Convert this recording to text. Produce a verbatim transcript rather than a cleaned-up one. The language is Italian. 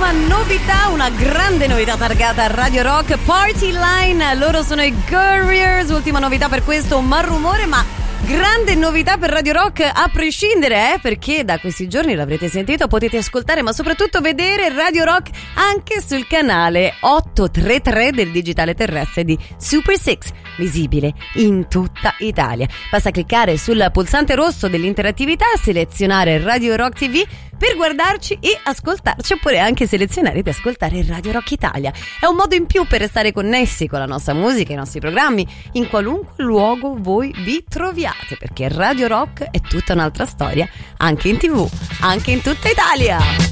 ultima novità, una grande novità targata a Radio Rock, Party Line. Loro sono i Guerriers, ultima novità per questo Malrumore, ma grande novità per Radio Rock a prescindere, eh, perché da questi giorni l'avrete sentito, potete ascoltare ma soprattutto vedere Radio Rock anche sul canale ottocentotrentatré del digitale terrestre di Super sei, visibile in tutta Italia. Basta cliccare sul pulsante rosso dell'interattività, selezionare Radio Rock T V per guardarci e ascoltarci, oppure anche selezionare ed ascoltare Radio Rock Italia. È un modo in più per restare connessi con la nostra musica, i nostri programmi, in qualunque luogo voi vi troviate, perché Radio Rock è tutta un'altra storia, anche in tivù, anche in tutta Italia.